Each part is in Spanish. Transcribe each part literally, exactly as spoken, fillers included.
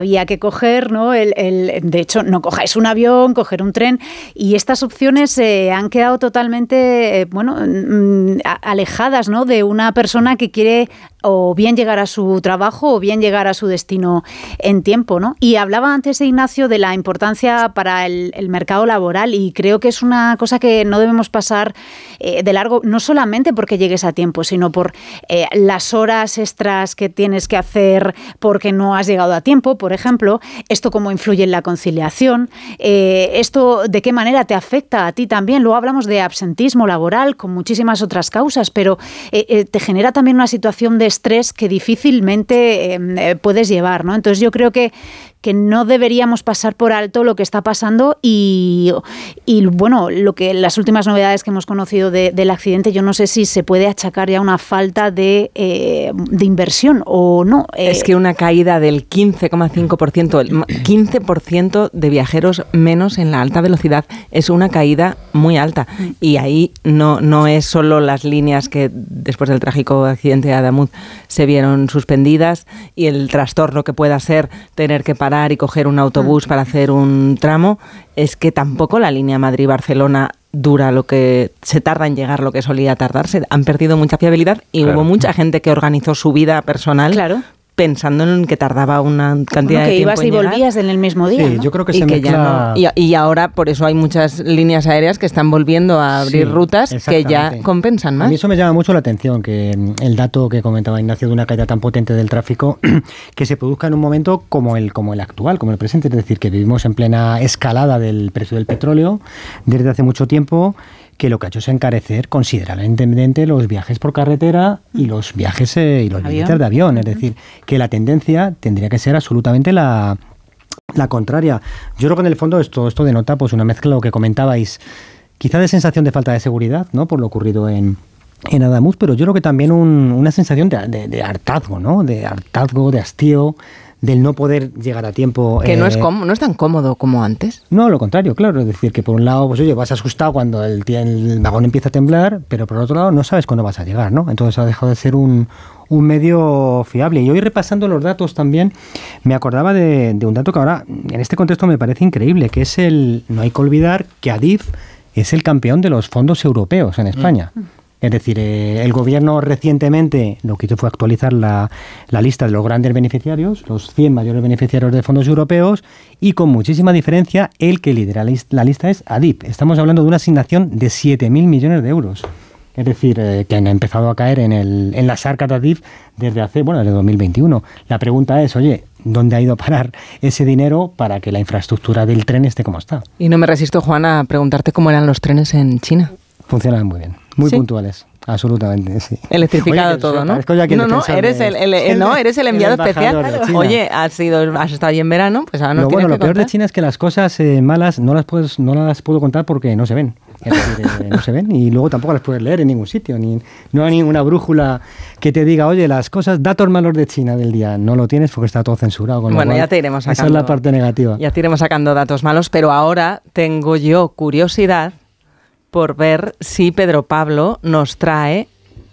Había que coger, ¿no? El, el, de hecho, no cojáis un avión, coger un tren, y estas opciones eh, han quedado totalmente, eh, bueno, mm, alejadas, ¿no? De una persona que quiere o bien llegar a su trabajo o bien llegar a su destino en tiempo, ¿no? Y hablaba antes Ignacio de la importancia para el, el mercado laboral, y creo que es una cosa que no debemos pasar eh, de largo, no solamente porque llegues a tiempo, sino por eh, las horas extras que tienes que hacer porque no has llegado a tiempo, por ejemplo. Esto cómo influye en la conciliación, eh, esto de qué manera te afecta a ti también. Luego hablamos de absentismo laboral con muchísimas otras causas, pero eh, eh, te genera también una situación de estrés que difícilmente eh, puedes llevar, ¿no? Entonces yo creo que que no deberíamos pasar por alto lo que está pasando y, y bueno, lo que las últimas novedades que hemos conocido de, del accidente, yo no sé si se puede achacar ya una falta de, eh, de inversión o no. Eh, es que una caída del quince coma cinco por ciento, el quince por ciento de viajeros menos en la alta velocidad es una caída muy alta. Y ahí no, no es solo las líneas que después del trágico accidente de Adamuz se vieron suspendidas y el trastorno que pueda ser tener que parar y coger un autobús para hacer un tramo, es que tampoco la línea Madrid-Barcelona dura lo que se tarda en llegar, lo que solía tardarse. Han perdido mucha fiabilidad y claro, hubo mucha gente que organizó su vida personal, claro, pensando en que tardaba una cantidad bueno, que de tiempo ibas y volvías en el mismo día, sí, ¿no? Yo creo que y se que mezcla... ya no, y, y ahora por eso hay muchas líneas aéreas que están volviendo a abrir sí, rutas que ya compensan más. A mí eso me llama mucho la atención, que el dato que comentaba Ignacio de una caída tan potente del tráfico que se produzca en un momento como el, como el actual, como el presente, es decir, que vivimos en plena escalada del precio del petróleo desde hace mucho tiempo, que lo que ha hecho es encarecer considerablemente los viajes por carretera y los viajes eh, y los billetes de avión. Es decir, que la tendencia tendría que ser absolutamente la, la contraria. Yo creo que en el fondo esto, esto denota pues una mezcla, lo que comentabais, quizá de sensación de falta de seguridad, ¿no? Por lo ocurrido en, en Adamuz, pero yo creo que también un, una sensación de, de, de hartazgo, ¿no? De hartazgo, de hastío, del no poder llegar a tiempo. Que eh, no es cómodo, no es tan cómodo como antes. No, lo contrario, claro. Es decir, que por un lado, pues oye, vas asustado cuando el, el vagón empieza a temblar, pero por otro lado no sabes cuándo vas a llegar, ¿no? Entonces ha dejado de ser un, un medio fiable. Y hoy, repasando los datos también, me acordaba de, de un dato que ahora, en este contexto, me parece increíble, que es el... No hay que olvidar que Adif es el campeón de los fondos europeos en España. Mm. Es decir, eh, el gobierno recientemente lo que hizo fue actualizar la, la lista de los grandes beneficiarios, los cien mayores beneficiarios de fondos europeos, y con muchísima diferencia, el que lidera la, la lista es Adif. Estamos hablando de una asignación de siete mil millones de euros. Es decir, eh, que han empezado a caer en, el, en las arcas de Adif desde hace, bueno, desde dos mil veintiuno. La pregunta es, oye, ¿dónde ha ido a parar ese dinero para que la infraestructura del tren esté como está? Y no me resisto, Juana, a preguntarte cómo eran los trenes en China. Funcionan muy bien, muy ¿Sí? puntuales, absolutamente, sí. Electrificado. Oye, todo, ¿no? No, no, eres el, el, el, no, eres el enviado el especial. Oye, has, sido, has estado ahí en verano, pues ahora nos Lo tienes bueno, que lo peor contar. de China es que las cosas eh, malas no las puedes, no las puedo contar porque no se ven. Es decir, eh, no se ven y luego tampoco las puedes leer en ningún sitio. Ni, no hay ninguna brújula que te diga, oye, las cosas, datos malos de China del día, no lo tienes porque está todo censurado. Con bueno, lo cual, ya te iremos sacando. Esa es la parte negativa. Ya te iremos sacando datos malos, pero ahora tengo yo curiosidad por ver si Pedro Pablo nos trae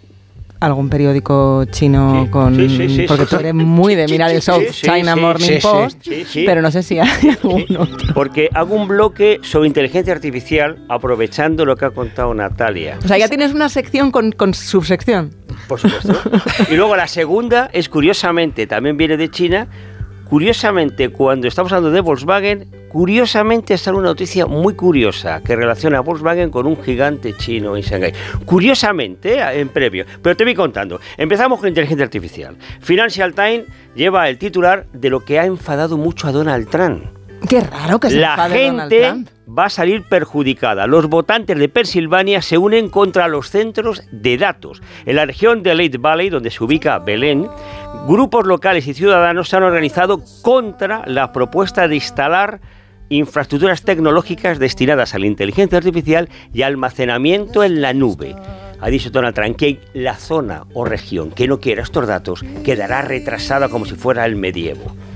algún periódico chino sí, con... Sí, sí, sí, porque sí, tú eres muy de mirar sí, el South sí, China sí, Morning sí, Post, sí, sí, sí. Pero no sé si hay alguno. Porque hago un bloque sobre inteligencia artificial aprovechando lo que ha contado Natalia. O sea, ya tienes una sección con, con subsección. Por supuesto. Y luego la segunda es, curiosamente, también viene de China. Curiosamente, cuando estamos hablando de Volkswagen, curiosamente está una noticia muy curiosa que relaciona a Volkswagen con un gigante chino en Shanghái. Curiosamente, en previo, pero te voy contando. Empezamos con inteligencia artificial. Financial Times lleva el titular de lo que ha enfadado mucho a Donald Trump. Qué raro que se La enfade Donald gente Trump. Va a salir perjudicada. Los votantes de Pensilvania se unen contra los centros de datos. En la región de Lehigh Valley, donde se ubica Belén, grupos locales y ciudadanos se han organizado contra la propuesta de instalar infraestructuras tecnológicas destinadas a la inteligencia artificial y almacenamiento en la nube. Ha dicho Donald Trump que la zona o región que no quiera estos datos quedará retrasada como si fuera el medievo.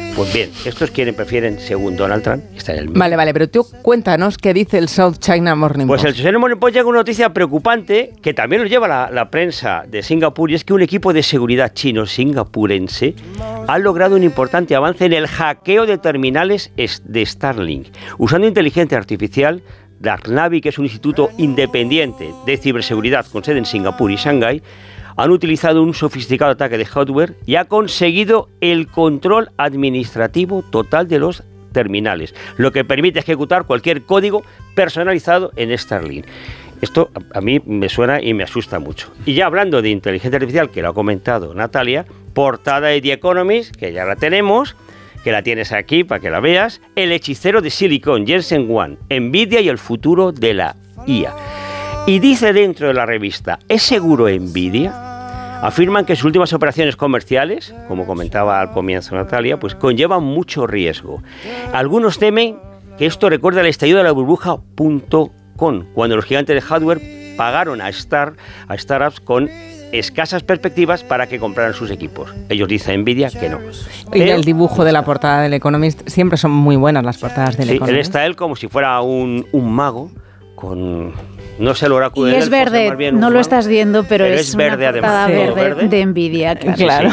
Pues bien, estos quieren, prefieren, según Donald Trump, estar en el mismo. Vale, vale, pero tú cuéntanos qué dice el South China Morning Pues Post. el China Morning Post llega una noticia preocupante que también nos lleva la, la prensa de Singapur, y es que un equipo de seguridad chino singapurense ha logrado un importante avance en el hackeo de terminales de Starlink. Usando inteligencia artificial, Darknavi, que es un instituto independiente de ciberseguridad con sede en Singapur y Shanghái, han utilizado un sofisticado ataque de hardware y ha conseguido el control administrativo total de los terminales, lo que permite ejecutar cualquier código personalizado en Starlink. Esto a mí me suena y me asusta mucho. Y ya hablando de inteligencia artificial, que lo ha comentado Natalia, portada de The Economist, que ya la tenemos, que la tienes aquí para que la veas, el hechicero de Silicon, Jensen Huang, Nvidia y el futuro de la I A. Y dice dentro de la revista, ¿es seguro Nvidia? Afirman que sus últimas operaciones comerciales, como comentaba al comienzo Natalia, pues conllevan mucho riesgo. Algunos temen que esto recuerda el estallido de la burbuja punto com, cuando los gigantes de hardware pagaron a, Star, a startups con escasas perspectivas para que compraran sus equipos. Ellos dicen Nvidia que no. Y Pero, el dibujo de la portada del Economist, siempre son muy buenas las portadas del sí, Economist. él está él como si fuera un, un mago con... No sé el oráculo y de es Delfos, verde, más bien no un lo mago, estás viendo, pero, pero es, es verde una portada además, verde, todo verde. de Nvidia, claro. Claro. Sí.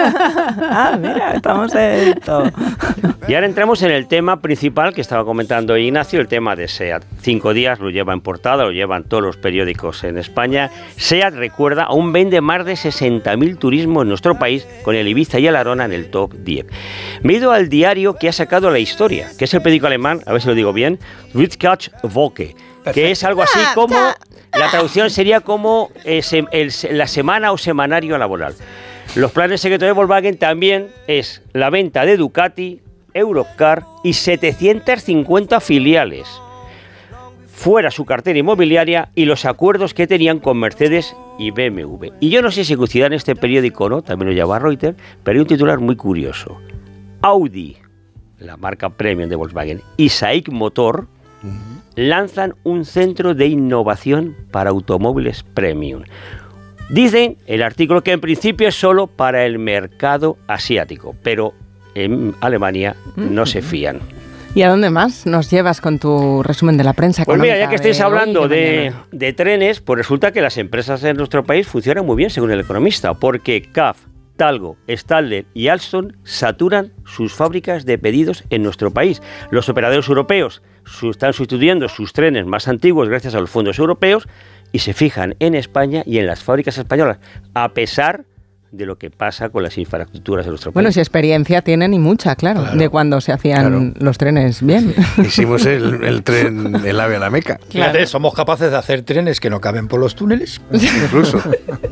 Ah, mira, estamos en esto. Y ahora entramos en el tema principal que estaba comentando Ignacio, el tema de SEAT. Cinco días lo lleva en portada, lo llevan todos los periódicos en España. SEAT, recuerda, aún vende más de sesenta mil turismos en nuestro país, con el Ibiza y el Arona en el top diez. Me he ido al diario que ha sacado la historia, que es el periódico alemán, a ver si lo digo bien, Wirtschaftswoche, que es algo así como, la traducción sería como eh, se, el, la semana o semanario laboral. Los planes secretos de Volkswagen también es la venta de Ducati, Europcar y setecientas cincuenta filiales, fuera su cartera inmobiliaria y los acuerdos que tenían con Mercedes y B M W. Y yo no sé si coincidirá en este periódico o no, también lo lleva Reuters, pero hay un titular muy curioso. Audi, la marca premium de Volkswagen, y SAIC Motor lanzan un centro de innovación para automóviles premium. Dicen el artículo que en principio es solo para el mercado asiático, pero en Alemania no se fían. ¿Y a dónde más nos llevas con tu resumen de la prensa Pues económica? mira, ya que estáis de hablando hoy y de, mañana? de trenes, pues resulta que las empresas en nuestro país funcionan muy bien, según el Economista, porque C A F, Talgo, Stadler y Alstom saturan sus fábricas de pedidos en nuestro país. Los operadores europeos su, están sustituyendo sus trenes más antiguos gracias a los fondos europeos y se fijan en España y en las fábricas españolas, a pesar de lo que pasa con las infraestructuras de nuestro país. Bueno, si experiencia tienen y mucha, claro, Claro, de cuando se hacían claro. los trenes bien. Hicimos el, el tren, el AVE a la Meca. Fíjate, somos capaces de hacer trenes que no caben por los túneles. Incluso.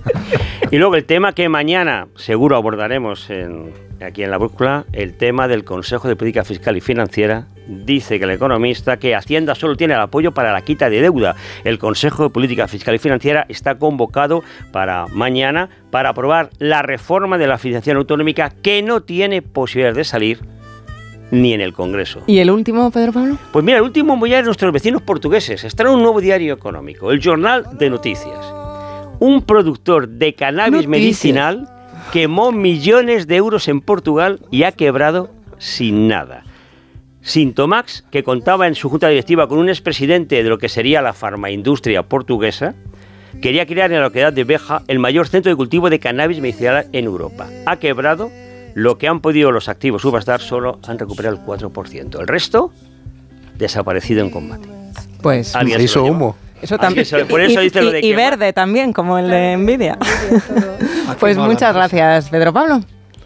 Y luego el tema que mañana seguro abordaremos en, aquí en La Brújula, el tema del Consejo de Política Fiscal y Financiera. Dice que el Economista que Hacienda solo tiene el apoyo para la quita de deuda. El Consejo de Política Fiscal y Financiera está convocado para mañana para aprobar la reforma de la financiación autonómica, que no tiene posibilidades de salir ni en el Congreso. ¿Y el último, Pedro Pablo? Pues mira, el último voy a nuestros vecinos portugueses. Está en un nuevo diario económico, el Jornal de Noticias. Un productor de cannabis Noticias. medicinal quemó millones de euros en Portugal y ha quebrado sin nada. Sintomax, que contaba en su junta directiva con un expresidente de lo que sería la farmaindustria portuguesa, quería crear en la localidad de Beja el mayor centro de cultivo de cannabis medicinal en Europa. Ha quebrado. Lo que han podido los activos subastar solo han recuperado el cuatro por ciento. El resto, desaparecido en combate. Pues Alguien Se hizo lo llevó. humo. eso también. Alguien se- por eso y, dice lo de y- y quemar. verde también, como el de Nvidia. Pues quemado muchas la empresa. gracias, Pedro Pablo.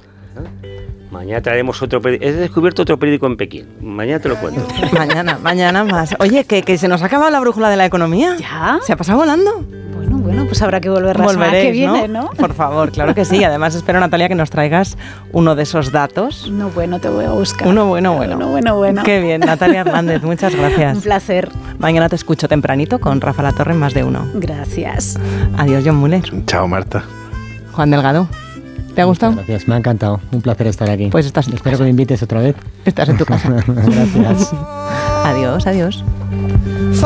Mañana traeremos otro periódico. He descubierto otro periódico en Pekín. Mañana te lo cuento. Mañana, mañana más. Oye, que, que se nos ha acabado la brújula de la economía. ¿Ya? Se ha pasado volando. Bueno, bueno, pues habrá que volver la semana que Volveréis, viene, ¿no? Por favor, claro que sí. Además, espero, Natalia, que nos traigas uno de esos datos. No, bueno, te voy a buscar. Uno bueno, bueno. Uno bueno, bueno. Qué bien, Natalia Hernández, muchas gracias. Un placer. Mañana te escucho tempranito con Rafa La Torre en Más de Uno. Gracias. Adiós, John Muller. Chao, Marta. Juan Delgado, ¿te ha gustado? Gracias, me ha encantado. Un placer estar aquí. Pues estás en tu Espero casa. que me invites otra vez. Estás en tu casa. Gracias. Adiós, adiós.